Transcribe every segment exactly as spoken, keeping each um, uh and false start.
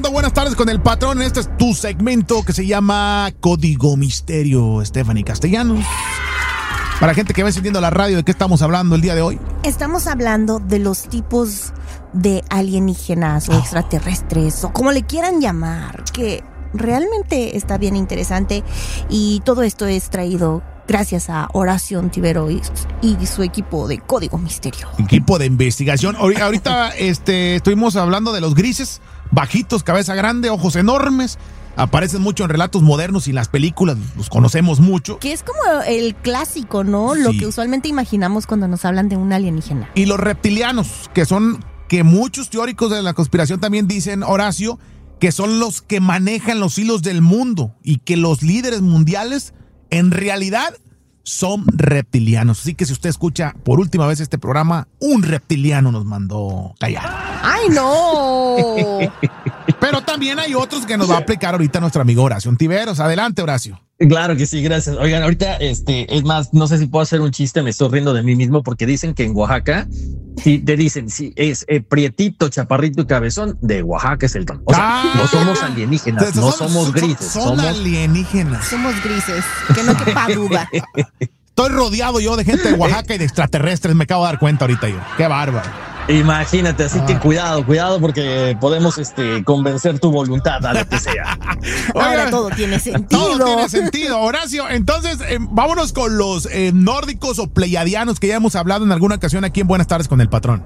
escuchando Buenas Tardes con el Patrón. Este es tu segmento que se llama Código Misterio, Stephanie Castellanos. Para gente que va encendiendo la radio, ¿de qué estamos hablando el día de hoy? Estamos hablando de los tipos de alienígenas o extraterrestres, o como le quieran llamar, que realmente está bien interesante, y todo esto es traído gracias a Horacio Ontivero y, y su equipo de Código Misterio. Equipo de investigación. Ahorita este, estuvimos hablando de los grises, bajitos, cabeza grande, ojos enormes. Aparecen mucho en relatos modernos y en las películas, los conocemos mucho. Que es como el clásico, ¿no? Sí. Lo que usualmente imaginamos cuando nos hablan de un alienígena. Y los reptilianos, que son, que muchos teóricos de la conspiración también dicen, Horacio, que son los que manejan los hilos del mundo y que los líderes mundiales en realidad son reptilianos. Así que si usted escucha por última vez este programa, un reptiliano nos mandó callar. ¡Ay, no! Pero también hay otros que nos va a aplicar ahorita nuestro amigo Horacio Ontiveros. Adelante, Horacio. Claro que sí, gracias. Oigan, ahorita, este, es más, no sé si puedo hacer un chiste, me estoy riendo de mí mismo porque dicen que en Oaxaca, si te dicen, si es eh, prietito, chaparrito y cabezón, de Oaxaca es el tono. O sea, ah, no somos alienígenas, no somos, somos grises. Son, somos alienígenas. Somos grises, que no quepa duda. Estoy rodeado yo de gente de Oaxaca y de extraterrestres, me acabo de dar cuenta ahorita yo. Qué bárbaro. Imagínate, así ah. que cuidado, cuidado porque podemos este, convencer tu voluntad a lo que sea. Ahora todo tiene sentido. Todo tiene sentido, Horacio. Entonces, eh, vámonos con los eh, nórdicos o pleiadianos que ya hemos hablado en alguna ocasión aquí en Buenas Tardes con el Patrón.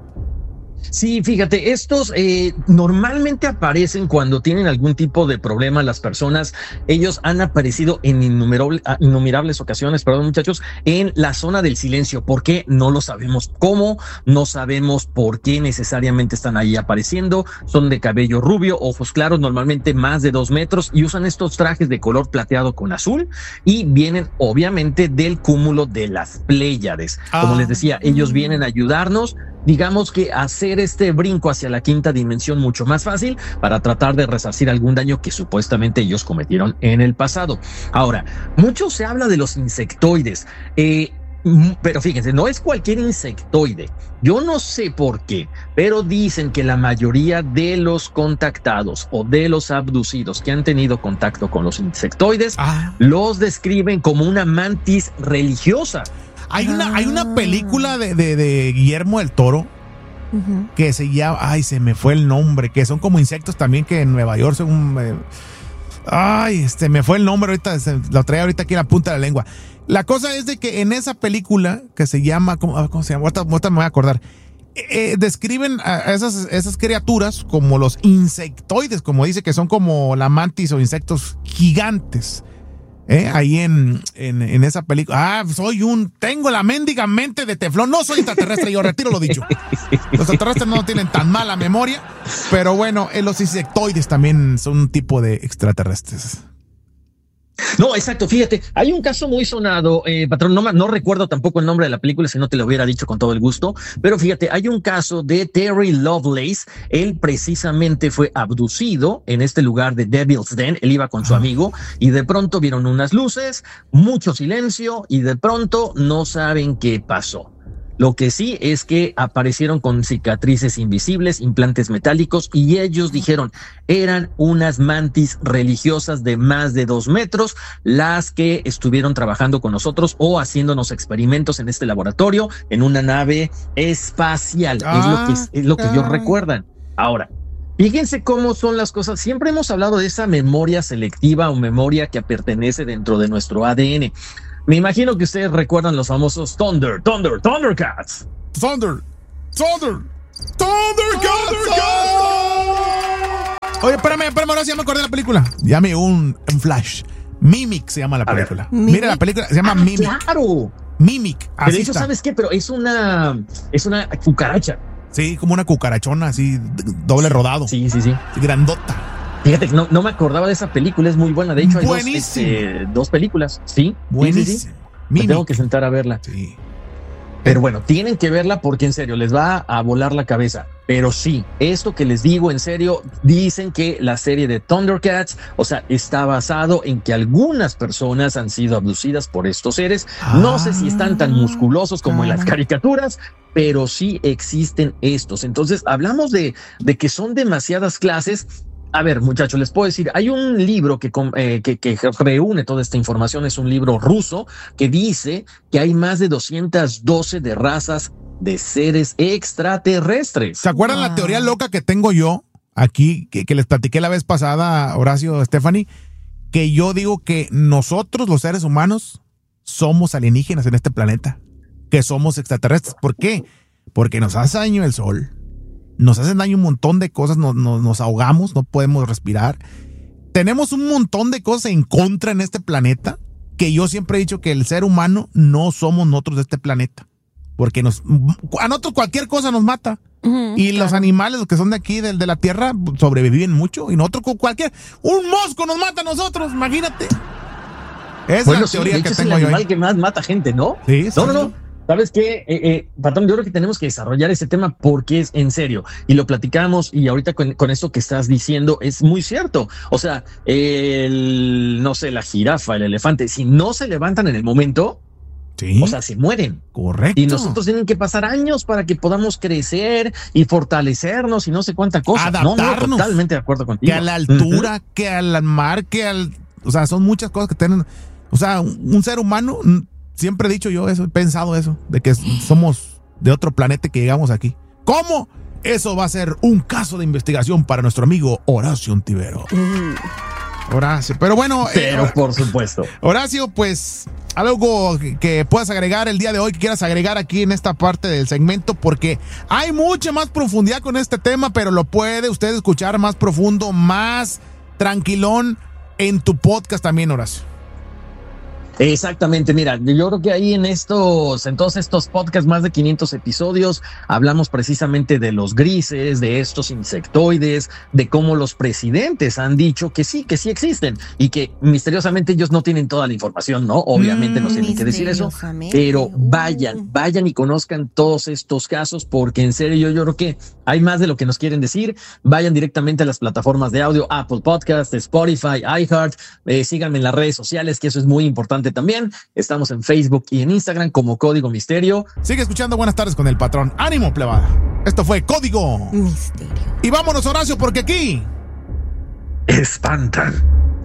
Sí, fíjate, estos eh, normalmente aparecen cuando tienen algún tipo de problema las personas. Ellos han aparecido en innumerable, innumerables ocasiones, perdón muchachos, en la zona del silencio. ¿Por qué? No lo sabemos cómo, no sabemos por qué necesariamente están ahí apareciendo. Son de cabello rubio, ojos claros, normalmente más de dos metros y usan estos trajes de color plateado con azul y vienen obviamente del cúmulo de las Pléyades. Ah. Como les decía, ellos vienen a ayudarnos, digamos que hacer este brinco hacia la quinta dimensión mucho más fácil para tratar de resarcir algún daño que supuestamente ellos cometieron en el pasado. Ahora, mucho se habla de los insectoides, eh, pero fíjense, no es cualquier insectoide. Yo no sé por qué, pero dicen que la mayoría de los contactados o de los abducidos que han tenido contacto con los insectoides ah. los describen como una mantis religiosa. Hay una, hay una película de, de, de Guillermo del Toro uh-huh. que se llama, ay, se me fue el nombre, que son como insectos también que en Nueva York son, eh, ay, este, me fue el nombre ahorita, se, lo traía ahorita aquí en la punta de la lengua. La cosa es de que en esa película que se llama, ¿cómo, cómo se llama? Ahorita, ahorita me voy a acordar. Eh, describen a esas, esas criaturas como los insectoides, como dice, que son como la mantis o insectos gigantes. Eh, ahí en, en, en esa película. Ah, soy un. Tengo la mendiga mente de teflón. No soy extraterrestre, yo retiro lo dicho. Los extraterrestres no tienen tan mala memoria. Pero bueno, eh, los insectoides también son un tipo de extraterrestres. No, exacto, fíjate, hay un caso muy sonado, eh, patrón, no, no recuerdo tampoco el nombre de la película, si no te lo hubiera dicho con todo el gusto, pero fíjate, hay un caso de Terry Lovelace. Él precisamente fue abducido en este lugar de Devil's Den. Él iba con su amigo y de pronto vieron unas luces, mucho silencio y de pronto no saben qué pasó. Lo que sí es que aparecieron con cicatrices invisibles, implantes metálicos, y ellos dijeron eran unas mantis religiosas de más de dos metros las que estuvieron trabajando con nosotros o haciéndonos experimentos en este laboratorio en una nave espacial. Ah, es lo que, es lo que ellos recuerdan. Ahora, fíjense cómo son las cosas. Siempre hemos hablado de esa memoria selectiva o memoria que pertenece dentro de nuestro A D N. Me imagino que ustedes recuerdan los famosos Thunder, Thunder, Thundercats. Thunder, Thunder, Thundercats. Thunder Oye, espérame, espérame, ahora sí ya me acordé de la película. Llame un, un flash. Mimic se llama la película. Mira, la película se llama ah, Mimic. Claro. Mimic. Pero de hecho, está. ¿Sabes qué? Pero es una, es una cucaracha. Sí, como una cucarachona así, doble rodado. Sí, sí, sí. Grandota. Fíjate que no, no me acordaba de esa película, es muy buena. De hecho, hay dos, este, dos películas. Sí, buenísimo. Sí, sí, sí. Me tengo que sentar a verla. Sí. Pero bueno, tienen que verla porque en serio les va a volar la cabeza. Pero sí, esto que les digo en serio, dicen que la serie de Thundercats, o sea, está basado en que algunas personas han sido abducidas por estos seres. Ah, no sé si están tan musculosos como ah, en las caricaturas, pero sí existen estos. Entonces, hablamos de, de que son demasiadas clases. A ver, muchachos, les puedo decir, hay un libro que, eh, que, que reúne toda esta información, es un libro ruso que dice que hay más de doscientas doce de razas de seres extraterrestres. ¿Se acuerdan wow. la teoría loca que tengo yo aquí, que, que les platiqué la vez pasada, Horacio, Stephanie? Que yo digo que nosotros, los seres humanos, somos alienígenas en este planeta, que somos extraterrestres. ¿Por qué? Porque nos hace daño el sol. Nos hacen daño un montón de cosas, nos, nos, nos ahogamos, no podemos respirar. Tenemos un montón de cosas en contra en este planeta, que yo siempre he dicho que el ser humano no somos nosotros de este planeta. Porque nos, a nosotros cualquier cosa nos mata. Uh-huh, y claro. los animales, los que son de aquí, de, de la tierra, sobreviven mucho. Y nosotros con cualquier... Un mosco nos mata a nosotros, imagínate. Esa bueno, es la teoría sí, que es tengo el yo. animal ahí. que más mata gente, ¿no? Sí, sí. No, no, no. ¿Sabes qué? Eh, eh, Patrón, yo creo que tenemos que desarrollar ese tema porque es en serio. Y lo platicamos y ahorita con, con esto que estás diciendo es muy cierto. O sea, el, no sé, la jirafa, el elefante, si no se levantan en el momento, sí. o sea, se mueren. Correcto. Y nosotros tienen que pasar años para que podamos crecer y fortalecernos y no sé cuánta cosa. Adaptarnos. No, no, totalmente de acuerdo contigo. Que a la altura, uh-huh. que al mar, que al... O sea, son muchas cosas que tienen... O sea, un, un ser humano... Siempre he dicho yo eso, he pensado eso, de que somos de otro planeta que llegamos aquí. ¿Cómo? Eso va a ser un caso de investigación para nuestro amigo Horacio Ontivero. Mm. Horacio, pero bueno. Pero eh, por supuesto. Horacio, pues, algo que, que puedas agregar el día de hoy, que quieras agregar aquí en esta parte del segmento, porque hay mucha más profundidad con este tema, pero lo puede usted escuchar más profundo, más tranquilón en tu podcast también, Horacio. Exactamente, mira, yo creo que ahí en estos, en todos estos podcasts, más de quinientos episodios, hablamos precisamente de los grises, de estos insectoides, de cómo los presidentes han dicho que sí, que sí existen y que misteriosamente ellos no tienen toda la información, ¿no? Obviamente mm, no tienen que decir eso, pero vayan, vayan y conozcan todos estos casos porque en serio yo, yo creo que hay más de lo que nos quieren decir. Vayan directamente a las plataformas de audio, Apple Podcasts, Spotify, iHeart, eh, síganme en las redes sociales, que eso es muy importante también. Estamos en Facebook y en Instagram como Código Misterio. Sigue escuchando Buenas Tardes con el Patrón. ¡Ánimo, plebada! Esto fue Código Misterio. Y vámonos, Horacio, porque aquí espantan.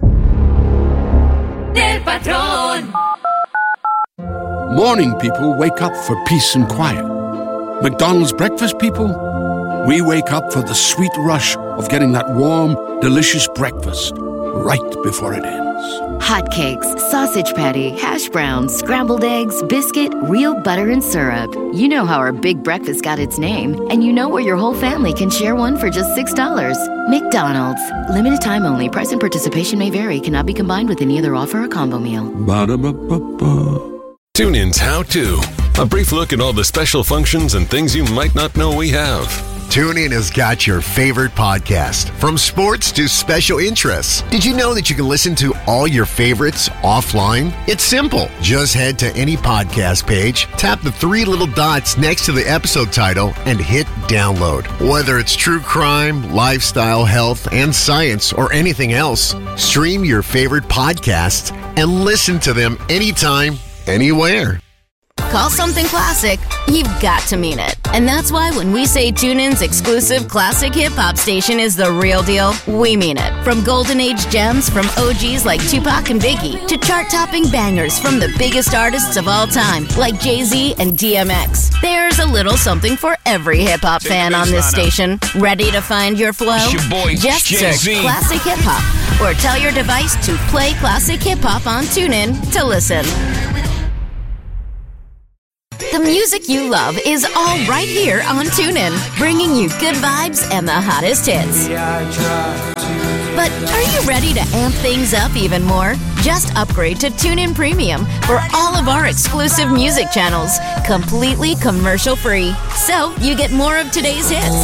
Del Patrón. Morning people wake up for peace and quiet. McDonald's breakfast people, we wake up for the sweet rush of getting that warm, delicious breakfast right before it ends. Hotcakes, sausage patty, hash browns, scrambled eggs, biscuit, real butter and syrup. You know how our big breakfast got its name, and you know where your whole family can share one for just six dollars. McDonald's. Limited time only. Price and participation may vary. Cannot be combined with any other offer or combo meal. Ba-da-ba-ba-ba. TuneIn's How To. A brief look at all the special functions and things you might not know we have. TuneIn has got your favorite podcast, from sports to special interests. Did you know that you can listen to all your favorites offline? It's simple. Just head to any podcast page, tap the three little dots next to the episode title, and hit download. Whether it's true crime, lifestyle, health, and science, or anything else, stream your favorite podcasts and listen to them anytime, anywhere. Call something classic, you've got to mean it. And that's why when we say TuneIn's exclusive classic hip-hop station is the real deal, we mean it. From golden age gems from O Gs like Tupac and Biggie to chart-topping bangers from the biggest artists of all time like Jay-Z and D M X. There's a little something for every hip-hop fan on this station. Ready to find your flow? It's your boy, Just Jay-Z. search Classic Hip-Hop or tell your device to play Classic Hip-Hop on TuneIn to listen. The music you love is all right here on TuneIn, bringing you good vibes and the hottest hits. But are you ready to amp things up even more? Just upgrade to TuneIn Premium for all of our exclusive music channels, completely commercial-free. So you get more of today's hits,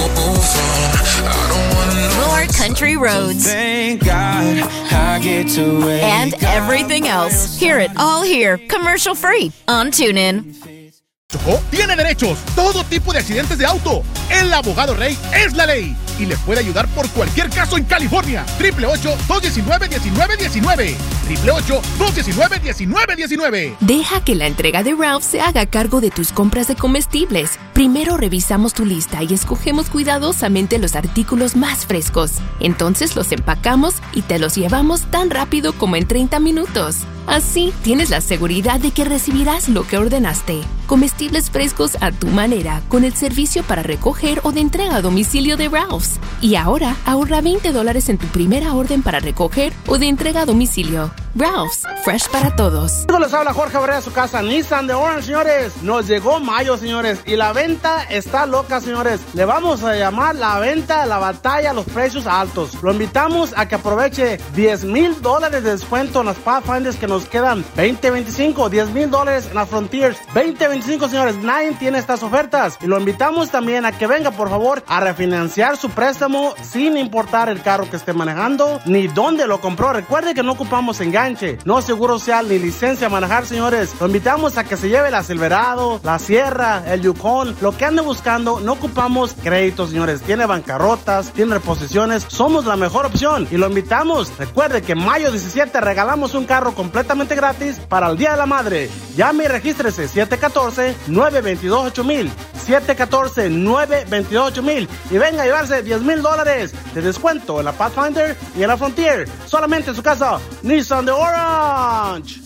more country roads, Thank God I get to wake and everything else. Hear it all here, commercial-free on TuneIn. Chocó tiene derechos, todo tipo de accidentes de auto. El abogado Rey es la ley y le puede ayudar por cualquier caso en California. Triple ocho, dos diecinueve, diecinueve diecinueve. Triple ocho, dos diecinueve, diecinueve diecinueve. Deja que la entrega de Ralph se haga cargo de tus compras de comestibles. Primero revisamos tu lista y escogemos cuidadosamente los artículos más frescos. Entonces los empacamos y te los llevamos tan rápido como en treinta minutos. Así tienes la seguridad de que recibirás lo que ordenaste. Comestibles frescos a tu manera con el servicio para recoger o de entrega a domicilio de Ralph's. Y ahora ahorra veinte dólares en tu primera orden para recoger o de entrega a domicilio. Ralph's, fresh para todos. Les habla Jorge Barrera, su casa Nissan de Orange, señores. Nos llegó mayo, señores, y la venta está loca, señores. Le vamos a llamar la venta de la batalla a los precios altos. Lo invitamos a que aproveche diez mil dólares de descuento en las Pathfinders que nos quedan veinte veinticinco, diez mil dólares en las Frontiers veinte veinticinco, señores. Nadie tiene estas ofertas y lo invitamos también a que venga, por favor, a refinanciar su préstamo sin importar el carro que esté manejando ni dónde lo compró. Recuerde que no ocupamos enganche, no seguro social ni licencia a manejar, señores. Lo invitamos a que se lleve la Silverado, la Sierra, el Yukon, lo que ande buscando. No ocupamos crédito, señores. Tiene bancarrotas, tiene reposiciones. Somos la mejor opción y lo invitamos. Recuerde que mayo diecisiete regalamos un carro completamente gratis para el Día de la Madre. Llame y regístrese siete uno cuatro, nueve dos dos, ocho mil, siete uno cuatro, nueve dos dos, ocho mil y venga a llevarse diez mil dólares de descuento en la Pathfinder y en la Frontier. Solamente en su casa Nissan de Orange.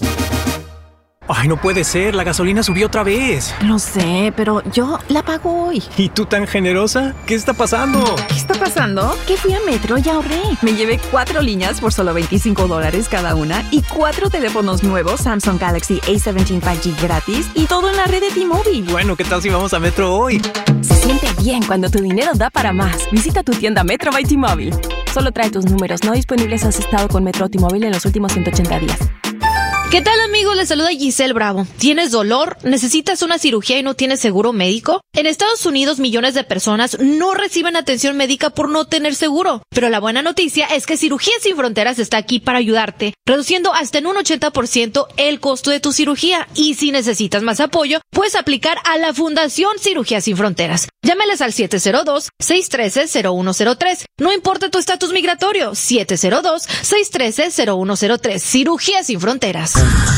Ay, no puede ser, la gasolina subió otra vez. Lo sé, pero yo la pago hoy. ¿Y tú tan generosa? ¿Qué está pasando? ¿Qué está pasando? Que fui a Metro y ahorré. Me llevé cuatro líneas por solo veinticinco dólares cada una y cuatro teléfonos nuevos Samsung Galaxy A diecisiete cinco G gratis y todo en la red de T-Mobile. Bueno, ¿qué tal si vamos a Metro hoy? Se siente bien cuando tu dinero da para más. Visita tu tienda Metro by T-Mobile. Solo trae tus números no disponibles si has estado con Metro o T-Mobile en los últimos ciento ochenta días. ¿Qué tal, amigos? Les saluda Giselle Bravo. ¿Tienes dolor? ¿Necesitas una cirugía y no tienes seguro médico? En Estados Unidos, millones de personas no reciben atención médica por no tener seguro. Pero la buena noticia es que Cirugías Sin Fronteras está aquí para ayudarte, reduciendo hasta en un ochenta por ciento el costo de tu cirugía. Y si necesitas más apoyo, puedes aplicar a la Fundación Cirugías Sin Fronteras. Llámeles al siete cero dos, seis uno tres, cero uno cero tres. No importa tu estatus migratorio, siete cero dos, seis uno tres, cero uno cero tres. Cirugías Sin Fronteras.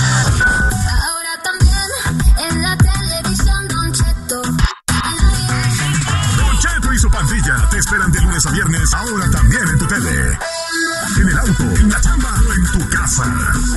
Ahora también en la televisión Don Cheto. Don Cheto y su pandilla te esperan de lunes a viernes, ahora también en tu tele. En el auto, en la chamba o en tu casa.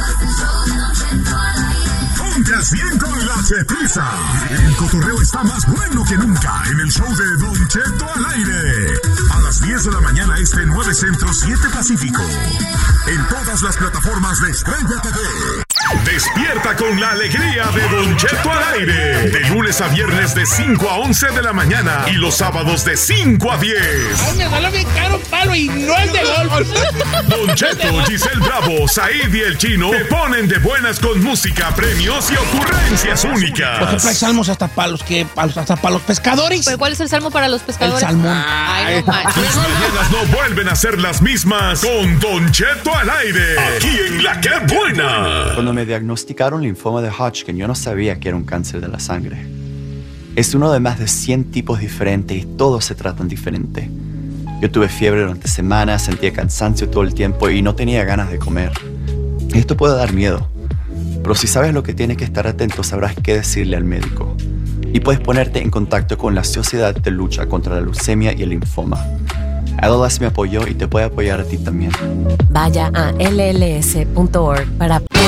Ponte al cien con la Chetiza. El cotorreo está más bueno que nunca en el show de Don Cheto al aire. A las diez de la mañana este, nueve Centro, siete Pacífico. En todas las plataformas de Estrella T V. Despierta con la alegría de Don Cheto al aire. De lunes a viernes de cinco a once de la mañana y los sábados de cinco a diez. Ay, me salió bien caro un palo y no el de golf. Don Cheto, Giselle Bravo, Said y el Chino te ponen de buenas con música, premios y ocurrencias únicas. Por ejemplo, hay salmos hasta para los que hasta para los pescadores. ¿Pero cuál es el salmo para los pescadores? El salmón. Ay, no manches. Tus mañanas no vuelven a ser las mismas con Don Cheto al aire. Aquí en La Que Buena. Cuando me diagnosticaron linfoma de Hodgkin, yo no sabía que era un cáncer de la sangre. Es uno de más de cien tipos diferentes y todos se tratan diferente. Yo tuve fiebre durante semanas, sentía cansancio todo el tiempo y no tenía ganas de comer. Esto puede dar miedo, pero si sabes lo que tienes que estar atento, sabrás qué decirle al médico. Y puedes ponerte en contacto con la Sociedad de Lucha contra la Leucemia y el Linfoma. L L S me apoyó y te puede apoyar a ti también. Vaya a L L S punto org para